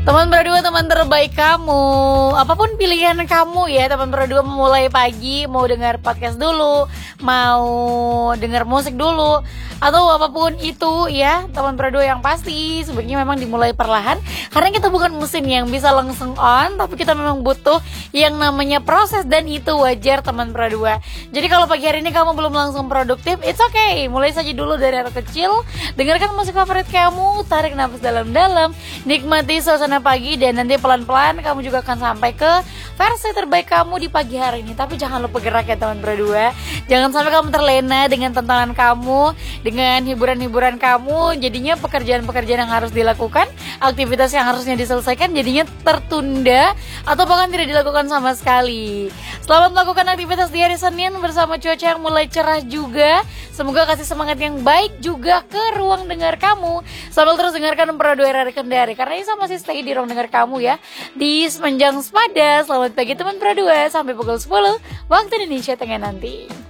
Teman berdua, teman terbaik kamu. Apapun pilihan kamu ya, teman berdua, memulai pagi, mau dengar podcast dulu, mau dengar musik dulu, atau apapun itu ya, teman berdua, yang pasti sebaiknya memang dimulai perlahan. Karena kita bukan mesin yang bisa langsung on, tapi kita memang butuh yang namanya proses, dan itu wajar teman berdua. Jadi kalau pagi hari ini kamu belum langsung produktif, it's okay. Mulai saja dulu dari hal kecil, dengarkan musik favorit kamu, tarik nafas dalam-dalam, nikmati suasana pagi, dan nanti pelan-pelan kamu juga akan sampai ke versi terbaik kamu di pagi hari ini. Tapi jangan lupa gerak ya teman berdua. Jangan sampai kamu terlena dengan tantangan kamu, dengan hiburan-hiburan kamu. Jadinya pekerjaan-pekerjaan yang harus dilakukan, aktivitas yang harusnya diselesaikan, jadinya tertunda atau bahkan tidak dilakukan sama sekali. Selamat melakukan aktivitas di hari Senin bersama cuaca yang mulai cerah juga. Semoga kasih semangat yang baik juga ke ruang dengar kamu, sambil terus dengarkan Peraduan Hari Kendari, karena Isa masih stay di ruang dengar kamu ya, di Semenjang Sepada. Selamat pagi teman Pradua, sampai pukul 10 waktu Indonesia Tengah nanti.